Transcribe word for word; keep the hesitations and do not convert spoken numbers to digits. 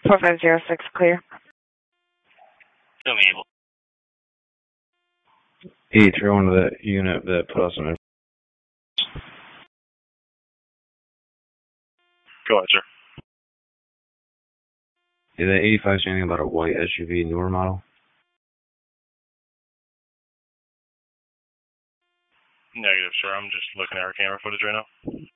four five zero six, clear. Still able. eight three one to that unit that put us in. Go ahead, sir. Did that eighty-five say anything about a white S U V newer model? Negative, sir. I'm just looking at our camera footage right now.